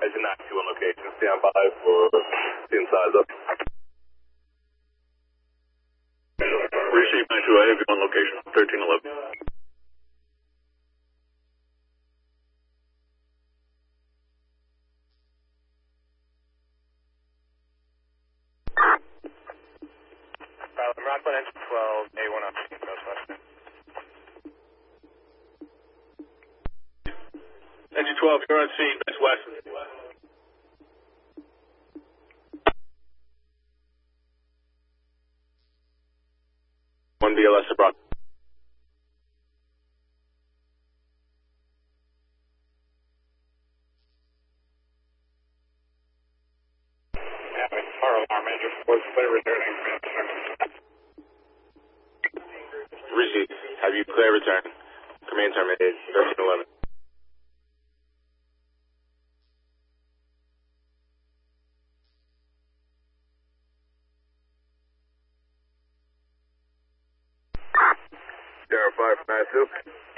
Horizon 92 on location. Stand by for seeing size up. Receive 92, I have you on location, 1311. Rockland engine 12, A1 on scene, Northwest. Engine 12, you're on scene, Best West. 1 BLS abroad. Fire alarm, engine 4, clear returning. Receive, have you clear return. Command terminated, 1311. Sierra 5 from 92.